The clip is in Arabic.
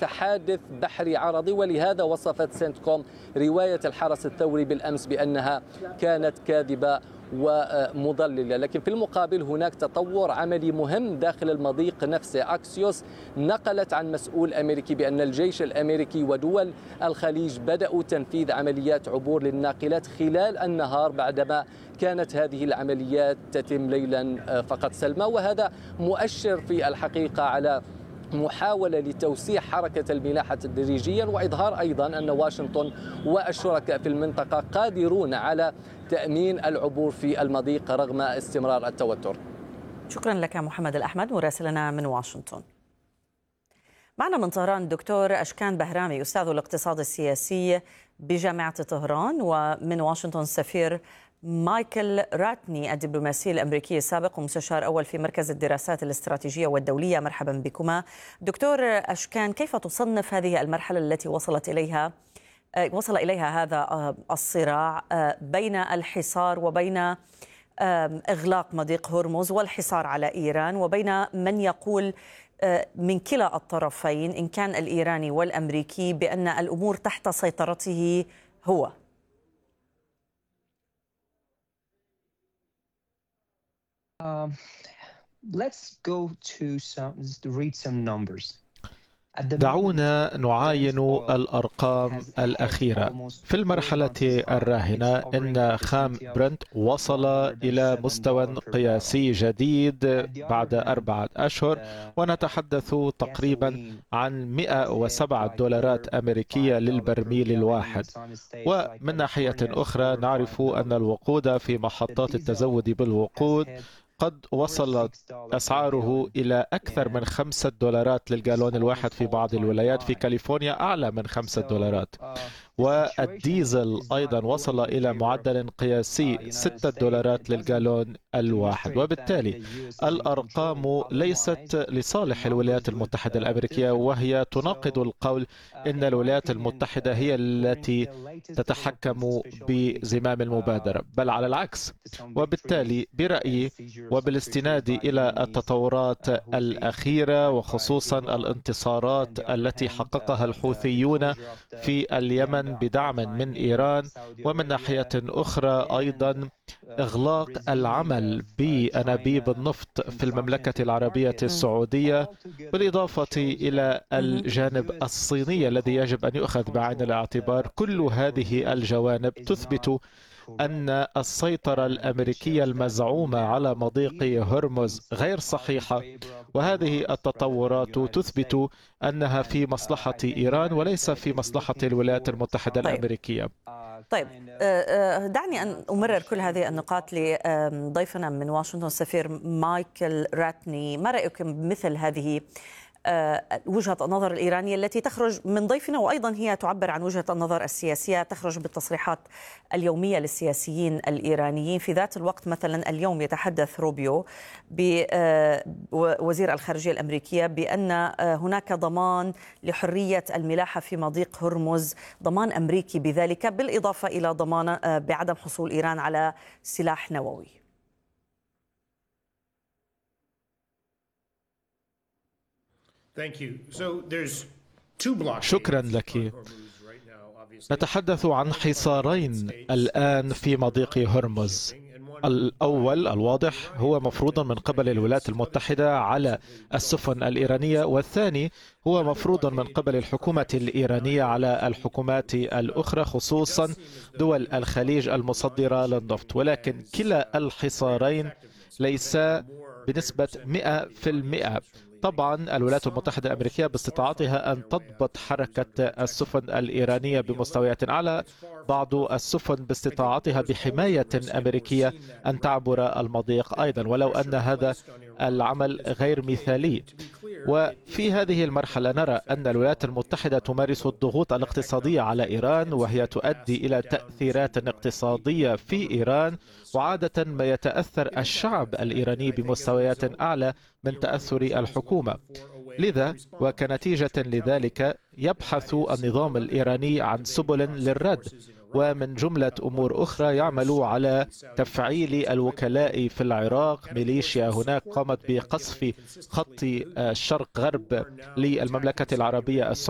حدث حادث بحري عرضي، ولهذا وصفت سنتكوم رواية الحرس الثوري بالأمس بأنها كانت كاذبة ومضللة. لكن في المقابل هناك تطور عملي مهم داخل المضيق نفسه. أكسيوس نقلت عن مسؤول أمريكي بأن الجيش الأمريكي ودول الخليج بدأوا تنفيذ عمليات عبور للناقلات خلال النهار بعدما كانت هذه العمليات تتم ليلا فقط سلمى، وهذا مؤشر في الحقيقة على محاولة لتوسيع حركة الملاحة تدريجيا، وإظهار أيضا أن واشنطن والشركاء في المنطقة قادرون على تأمين العبور في المضيق رغم استمرار التوتر. شكرا لك محمد الأحمد مراسلنا من واشنطن. معنا من طهران الدكتور أشكان بهرامي أستاذ الاقتصاد السياسي بجامعة طهران، ومن واشنطن السفير مايكل راتني الدبلوماسي الأمريكي السابق ومستشار أول في مركز الدراسات الاستراتيجية والدولية. مرحبا بكما. دكتور أشكان، كيف تصنف هذه المرحلة التي وصل إليها هذا الصراع بين الحصار وبين إغلاق مضيق هرمز والحصار على إيران، وبين من يقول من كلا الطرفين إن كان الإيراني والأمريكي بأن الأمور تحت سيطرته هو؟ Let's go to read some numbers. دعونا نعاين الأرقام الأخيرة. في المرحلة الراهنة إن خام برنت وصل إلى مستوى قياسي جديد بعد 4 أشهر، ونتحدث تقريبا عن $107 أمريكية للبرميل الواحد. ومن ناحية أخرى نعرف أن الوقود في محطات التزود بالوقود قد وصلت أسعاره إلى أكثر من $5 للجالون الواحد في بعض الولايات، في كاليفورنيا أعلى من $5. والديزل أيضا وصل إلى معدل قياسي $6 للجالون الواحد. وبالتالي الأرقام ليست لصالح الولايات المتحدة الأمريكية، وهي تناقض القول إن الولايات المتحدة هي التي تتحكم بزمام المبادرة، بل على العكس. وبالتالي برأيي وبالاستناد إلى التطورات الأخيرة وخصوصا الانتصارات التي حققها الحوثيون في اليمن بدعم من إيران، ومن ناحية أخرى أيضا إغلاق العمل بأنابيب النفط في المملكة العربية السعودية، بالإضافة إلى الجانب الصيني الذي يجب أن يؤخذ بعين الاعتبار. كل هذه الجوانب تثبت أن السيطرة الأمريكية المزعومة على مضيق هرمز غير صحيحة، وهذه التطورات تثبت أنها في مصلحة إيران وليس في مصلحة الولايات المتحدة الأمريكية. طيب، دعني أن أمرر كل هذه النقاط لضيفنا من واشنطن السفير مايكل راتني. ما رأيكم بمثل هذه وجهة النظر الإيرانية التي تخرج من ضيفنا، وأيضا هي تعبر عن وجهة النظر السياسية، تخرج بالتصريحات اليومية للسياسيين الإيرانيين؟ في ذات الوقت مثلا اليوم يتحدث روبيو وزير الخارجية الأمريكية بأن هناك ضمان لحرية الملاحة في مضيق هرمز، ضمان أمريكي بذلك، بالإضافة إلى ضمان بعدم حصول إيران على سلاح نووي. شكرا لك. نتحدث عن حصارين الآن في مضيق هرمز. الأول الواضح هو مفروض من قبل الولايات المتحدة على السفن الإيرانية، والثاني هو مفروض من قبل الحكومة الإيرانية على الحكومات الأخرى، خصوصا دول الخليج المصدرة للنفط. ولكن كلا الحصارين ليس بنسبة 100%. طبعا الولايات المتحدة الأمريكية باستطاعتها أن تضبط حركة السفن الإيرانية بمستويات أعلى، بعض السفن باستطاعتها بحماية أمريكية أن تعبر المضيق أيضا، ولو أن هذا العمل غير مثالي. وفي هذه المرحلة نرى أن الولايات المتحدة تمارس الضغوط الاقتصادية على إيران، وهي تؤدي إلى تأثيرات اقتصادية في إيران، وعادة ما يتأثر الشعب الإيراني بمستويات أعلى من تأثر الحكومة. لذا وكنتيجة لذلك يبحث النظام الإيراني عن سبل للرد، ومن جملة أمور أخرى يعمل على تفعيل الوكلاء في العراق. ميليشيا هناك قامت بقصف خط الشرق غرب للمملكة العربية السعودية